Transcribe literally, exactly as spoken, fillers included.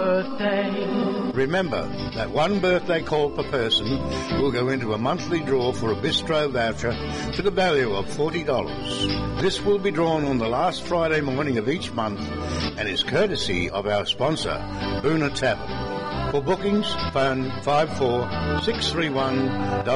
birthday. Remember that one birthday call per person will go into a monthly draw for a bistro voucher to the value of forty dollars. This will be drawn on the last Friday morning of each month and is courtesy of our sponsor, Boona Tavern. For bookings, phone five four six three one